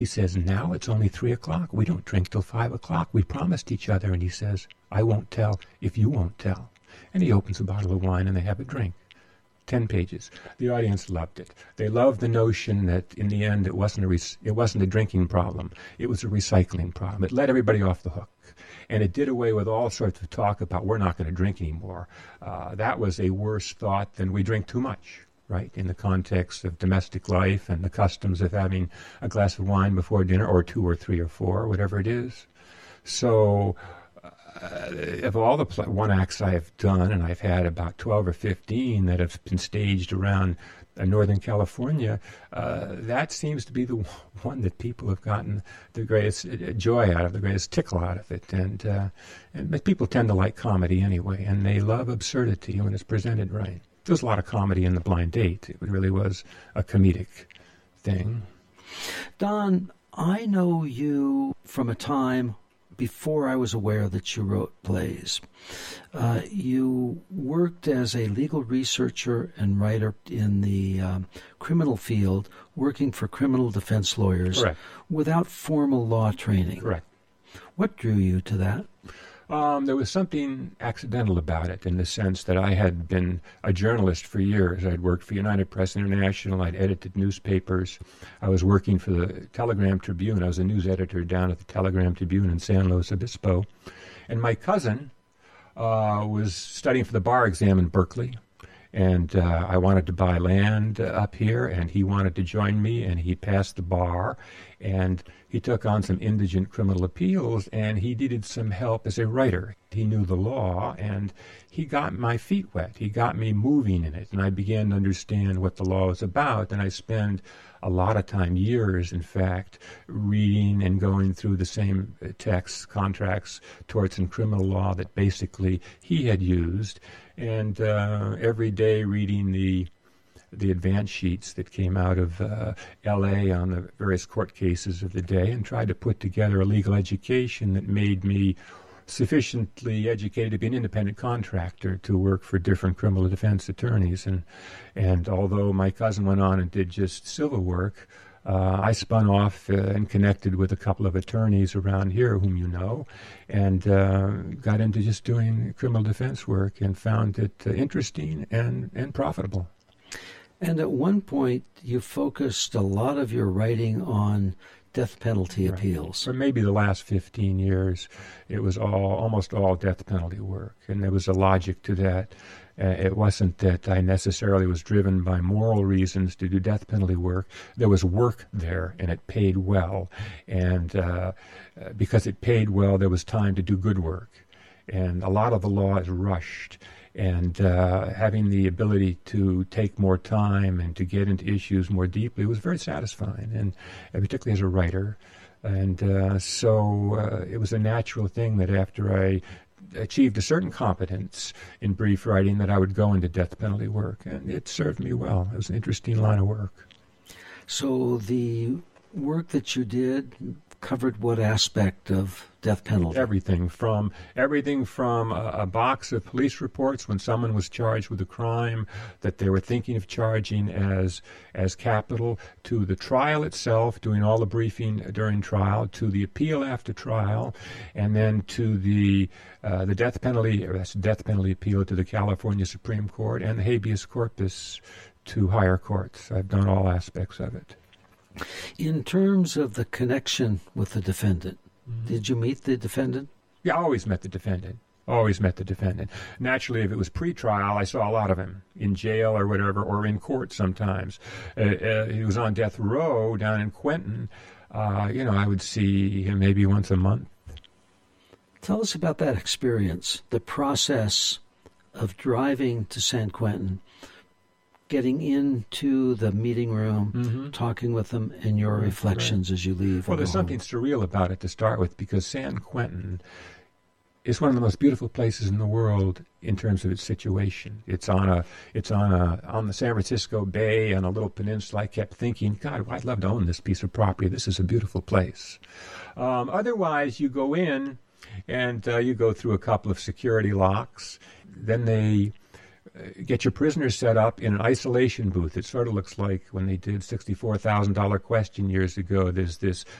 He says, now it's only 3 o'clock. We don't drink till 5 o'clock. We promised each other. And he says, I won't tell if you won't tell. And he opens a bottle of wine and they have a drink. 10 pages. The audience loved it. They loved the notion that in the end it wasn't a drinking problem. It was a recycling problem. It let everybody off the hook. And it did away with all sorts of talk about we're not going to drink anymore. That was a worse thought than we drink too much, right, in the context of domestic life and the customs of having a glass of wine before dinner, or 2 or 3 or 4, whatever it is. So of all the one acts I've done, and I've had about 12 or 15 that have been staged around Northern California, that seems to be the one that people have gotten the greatest joy out of, the greatest tickle out of it. But people tend to like comedy anyway, and they love absurdity when it's presented right. There's a lot of comedy in The Blind Date. It really was a comedic thing. Don, I know you from a time before I was aware that you wrote plays. You worked as a legal researcher and writer in the criminal field, working for criminal defense lawyers. Correct. Without formal law training. Correct. What drew you to that? There was something accidental about it, in the sense that I had been a journalist for years. I'd worked for United Press International. I'd edited newspapers. I was working for the Telegram Tribune. I was a news editor down at the Telegram Tribune in San Luis Obispo. And my cousin was studying for the bar exam in Berkeley. And I wanted to buy land up here, and he wanted to join me, and he passed the bar, and he took on some indigent criminal appeals, and he needed some help as a writer. He knew the law, and he got my feet wet. He got me moving in it, and I began to understand what the law was about, and I spent a lot of time, years in fact, reading and going through the same texts, contracts, torts, and criminal law that basically he had used, and every day reading the advance sheets that came out of L.A. on the various court cases of the day, and tried to put together a legal education that made me sufficiently educated to be an independent contractor to work for different criminal defense attorneys. And although my cousin went on and did just civil work, I spun off and connected with a couple of attorneys around here whom you know, and got into just doing criminal defense work, and found it interesting and profitable. And at one point, you focused a lot of your writing on death penalty appeals. For maybe the last 15 years, it was almost all death penalty work, and there was a logic to that. It wasn't that I necessarily was driven by moral reasons to do death penalty work. There was work there, and it paid well. And because it paid well, there was time to do good work. And a lot of the law is rushed. And having the ability to take more time and to get into issues more deeply was very satisfying, and particularly as a writer. And so it was a natural thing that after I achieved a certain competence in brief writing, that I would go into death penalty work, and it served me well. It was an interesting line of work. So the work that you did covered what aspect of death penalty? Everything from a box of police reports when someone was charged with a crime that they were thinking of charging as capital, to the trial itself, doing all the briefing during trial, to the appeal after trial, and then to the death penalty appeal to the California Supreme Court, and the habeas corpus to higher courts. I've done all aspects of it. In terms of the connection with the defendant, did you meet the defendant? Yeah, I always met the defendant. Naturally, if it was pre-trial, I saw a lot of him in jail or whatever, or in court sometimes. He was on death row down in Quentin. I would see him maybe once a month. Tell us about that experience, the process of driving to San Quentin, getting into the meeting room, talking with them, and your reflections as you leave. Well, there's something surreal about it to start with, because San Quentin is one of the most beautiful places in the world in terms of its situation. It's on the San Francisco Bay, on a little peninsula. I kept thinking, God, I'd love to own this piece of property. This is a beautiful place. Otherwise, you go in and you go through a couple of security locks. Then they get your prisoners set up in an isolation booth. It sort of looks like when they did $64,000 Question years ago. There's this